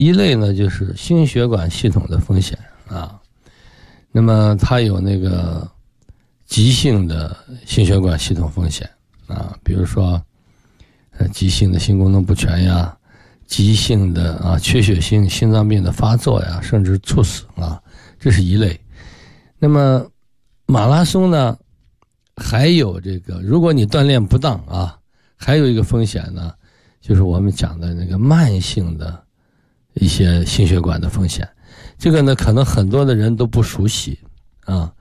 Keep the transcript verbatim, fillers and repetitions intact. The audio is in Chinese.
一类呢就是心血管系统的风险啊，那么它有那个急性的心血管系统风险啊，比如说呃急性的心功能不全呀，急性的啊缺血性心脏病的发作呀，甚至猝死啊，这是一类。那么马拉松呢，还有这个，如果你锻炼不当啊，还有一个风险呢，就是我们讲的那个慢性的一些心血管的风险。这个呢，可能很多的人都不熟悉啊。